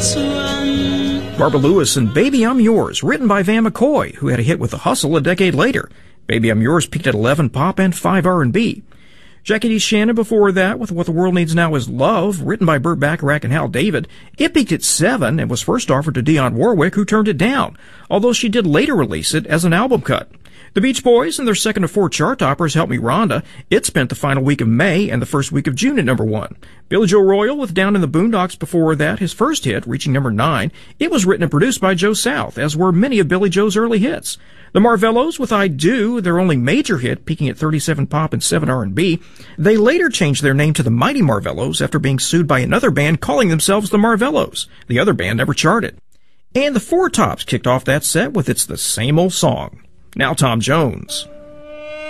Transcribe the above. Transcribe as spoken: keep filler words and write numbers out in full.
this one. Barbara Lewis and Baby I'm Yours, written by Van McCoy, who had a hit with The Hustle a decade later. Baby I'm Yours peaked at eleven pop and five R and B. Jackie D. Shannon before that with What the World Needs Now Is Love, written by Burt Bacharach and Hal David. It peaked at seven and was first offered to Dionne Warwick, who turned it down, although she did later release it as an album cut. The Beach Boys and their second of four chart toppers, Help Me Rhonda, it spent the final week of May and the first week of June at number one. Billy Joe Royal with Down in the Boondocks before that, his first hit, reaching number nine. It was written and produced by Joe South, as were many of Billy Joe's early hits. The Marvellos with I Do, their only major hit, peaking at thirty-seven pop and seven R and B. They later changed their name to the Mighty Marvellos after being sued by another band calling themselves the Marvellos. The other band never charted. And the Four Tops kicked off that set with It's the Same Old Song. Now Tom Jones.